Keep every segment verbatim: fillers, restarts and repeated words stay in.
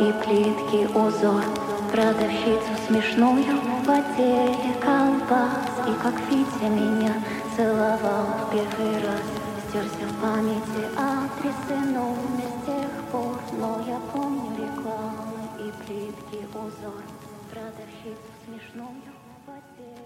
и плиткий узор, продавщицу смешную в отделе колбас. И как Витя меня целовал в первый раз, стерся в памяти адрес и номер с тех пор. Но я помню рекламы и плиткий узор, продавщицу смешную в отделе.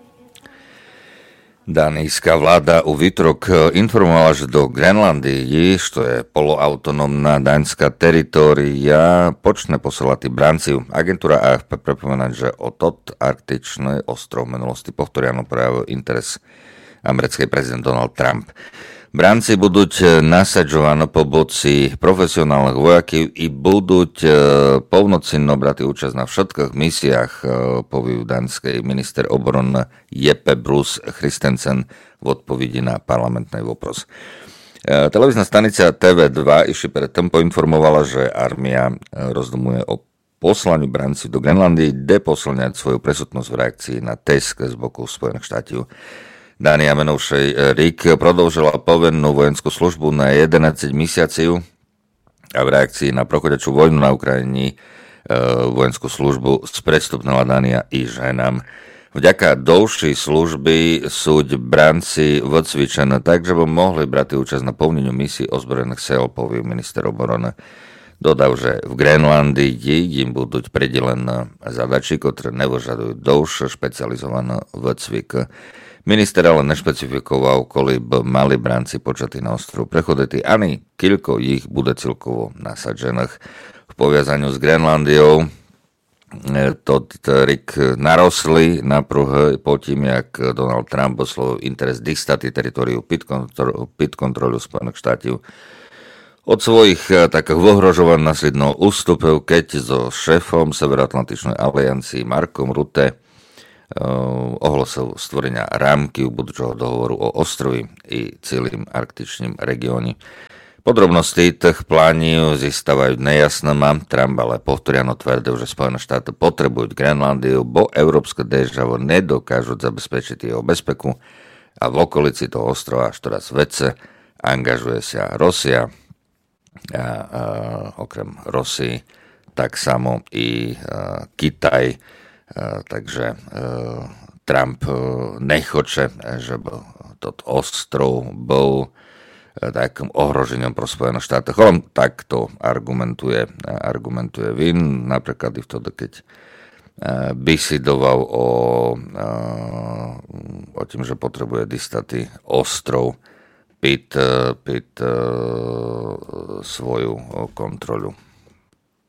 Danijská vláda u výtrok informovala, že do Grenlandii, što je poloautonómna daňská teritória, počne posielať branciu. Agentúra á ef pé pripomína, že o tot arktičný ostrov minulosti povtoriano prejavil interes americký prezident Donald Trump. Branci budú nasadžovaní po boci profesionálnych vojakov i budú povnocinno brati účasť na všetkých misiách, povie danský minister obrany Jeppe Bruus Christensen v odpovedi na parlamentný vopros. Televízna stanica té vé dva ešte predtým poinformovala, že armia rozdomuje o poslaniu branci do Grenlandii, kde posilňať svoju presutnosť v reakcii na tisk z boku Spojených štátov. Dania menovšej Rík prodĺžila povinnú vojenskú službu na jedenásť mesiacov a v reakcii na prochodečú vojnu na Ukrajine e, vojenskú službu spredstupnila Dania i ženám. Vďaka dlhšej služby sú branci odcvičené tak, že by mohli brať účasť na plneniu misií ozbrojených sil, povie minister obrany. Dodal, že v Grenlandii im budú pridelené zadači, ktoré nevyžadujú dlhšie špecializované výcvik. Minister ale nešpecifikoval, koľko by mali branci počatí na ostrov prechoditi, ani koľko ich bude celkovo nasadžených. V poviazaniu s Grenlandiou to Rík narosli napruh po tým, jak Donald Trump oslovil interes distaty teritoriu pit kontrolu Spojených štátov od svojich takých ohrožovaní následnou ústupov, keď so šéfom Severoatlantičnej aliancii Markom Rutte ohlasil stvorenia rámky budúceho dohovoru o ostrovi i celým arktičným regióne. Podrobnosti tých plánov zistávajú nejasnými. Trump ale povtoriano tvrdil, že Spojené štáty potrebujú Grenlandiu, bo európske državy nedokážu zabezpečiť jeho bezpeku a v okolici toho ostrova až teraz vece angažuje sa Rusia a, a okrem Rusii tak samo i a, Kitaj. Uh, takže uh, Trump uh, nechoče, že by toto ostrov bol uh, takým ohrožením pro Spojené štáty. On takto argumentuje, argumentuje Vin, napríklad i vtedy, keď uh, bisidoval o, uh, o tým, že potrebuje distaty ostrov pit, uh, pit uh, svoju kontrolu.